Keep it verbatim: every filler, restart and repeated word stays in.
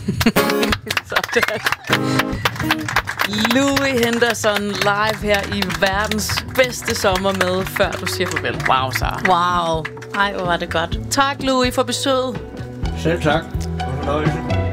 Louis Henderson live her i verdens bedste sommer med Før du siger farvel. Wow, Sara. Wow. Ej, hvor var det godt. Tak, Louis, for besøget. Selv tak. Fornøjelse.